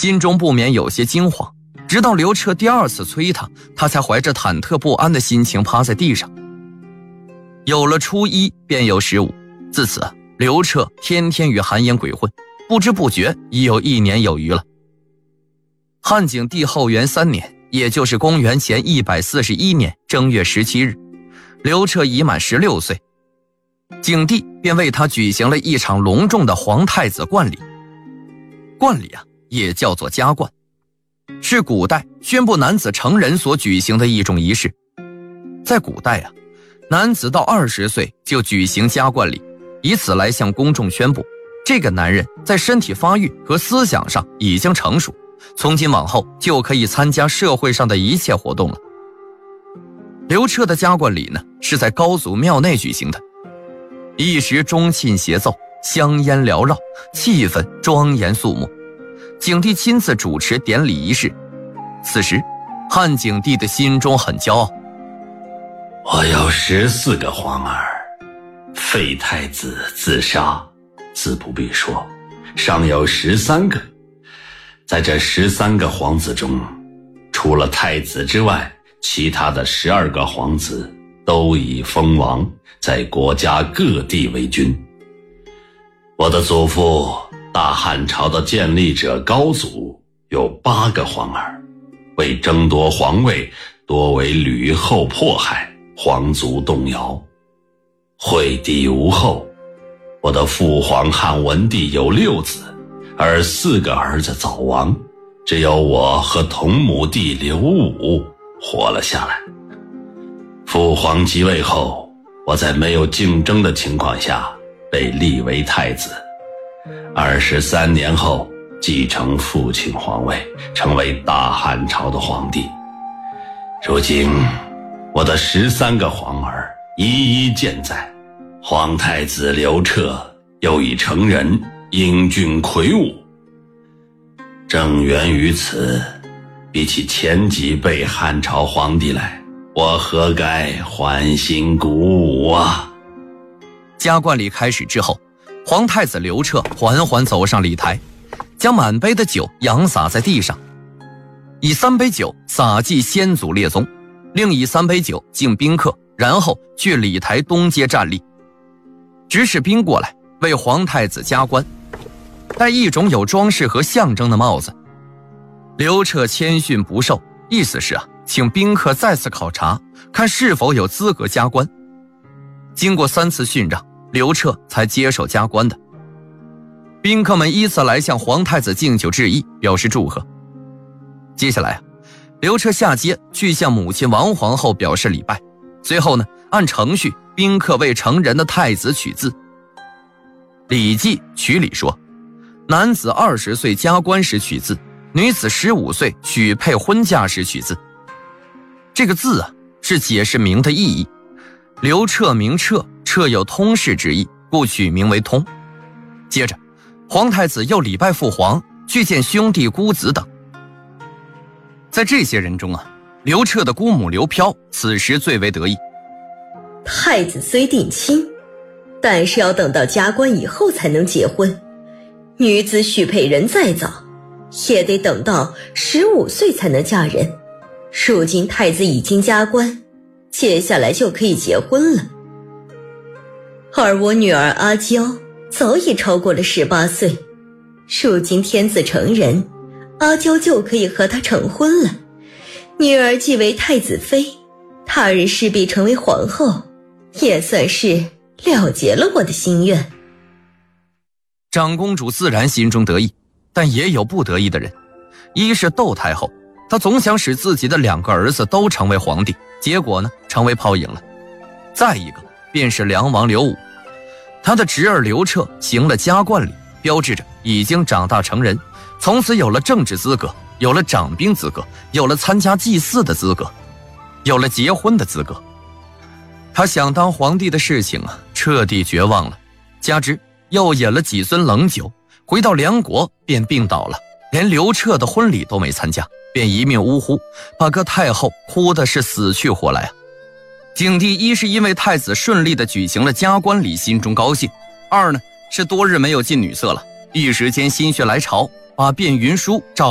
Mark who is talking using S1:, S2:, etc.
S1: 心中不免有些惊慌。直到刘彻第二次催他才怀着忐忑不安的心情趴在地上。有了初一便有15，自此刘彻天天与韩延鬼混，不知不觉已有1年有余了。汉景帝后元3年，也就是公元前141年正月17日，刘彻已满16岁，景帝便为他举行了一场隆重的皇太子冠礼。冠礼也叫做加冠，是古代宣布男子成人所举行的一种仪式。在古代男子到20岁就举行加冠礼，以此来向公众宣布这个男人在身体发育和思想上已经成熟，从今往后就可以参加社会上的一切活动了。刘彻的加冠礼呢，是在高祖庙内举行的，一时钟磬协奏，香烟缭绕，气氛庄严肃穆。景帝亲自主持典礼仪式。此时汉景帝的心中很骄傲，
S2: 我有14个皇儿，废太子自杀，自不必说，尚有13个。在这13个皇子中，除了太子之外，其他的12个皇子都已封王，在国家各地为君。我的祖父大汉朝的建立者高祖有8个皇儿，为争夺皇位，多为吕后迫害，皇族动摇。惠帝无后，我的父皇汉文帝有6子，而4个儿子早亡，只有我和同母弟刘武活了下来。父皇即位后，我在没有竞争的情况下被立为太子，23年后继承父亲皇位，成为大汉朝的皇帝。如今我的13个皇儿一一健在，皇太子刘彻又已成人，英俊魁梧。正源于此，比起前几辈汉朝皇帝来，我何该欢欣鼓舞啊！
S1: 加冠礼开始之后，皇太子刘彻缓缓走上礼台，将满杯的酒扬洒在地上，以3杯酒洒祭先祖列宗，另以3杯酒敬宾客，然后去礼台东街站立，指使兵过来为皇太子加冠，戴一种有装饰和象征的帽子。刘彻谦逊不受，意思是请宾客再次考察，看是否有资格加冠。经过3次训让，刘彻才接受加冠的。宾客们依次来向皇太子敬酒致意，表示祝贺。接下来刘彻下阶去向母亲王皇后表示礼拜，随后呢，按程序宾客为成人的太子取字。礼记曲礼说，男子20岁加冠时取字，女子15岁许配婚嫁时取字。这个字是解释名的意义，刘彻名彻，彻有通事之意，故取名为通。接着皇太子又礼拜父皇，去见兄弟姑子等。在这些人中刘彻的姑母刘飘此时最为得意。
S3: 太子虽定亲，但是要等到加冠以后才能结婚，女子许配人再早，也得等到15岁才能嫁人。如今太子已经加冠，接下来就可以结婚了。而我女儿阿娇早已超过了18岁，如今天子成人，阿娇就可以和他成婚了。女儿既为太子妃，他日势必成为皇后，也算是了结了我的心愿。
S1: 长公主自然心中得意，但也有不得意的人。一是窦太后，她总想使自己的2个儿子都成为皇帝，结果呢，成为泡影了。再一个便是梁王刘武，他的侄儿刘彻行了加冠礼，标志着已经长大成人，从此有了政治资格，有了掌兵资格，有了参加祭祀的资格，有了结婚的资格。他想当皇帝的事情彻底绝望了，加之又饮了几樽冷酒，回到梁国便病倒了，连刘彻的婚礼都没参加，便一命呜呼，把个太后哭的是死去活来景帝一是因为太子顺利地举行了加冠礼，心中高兴；二呢，是多日没有进女色了，一时间心血来潮，把卞云书召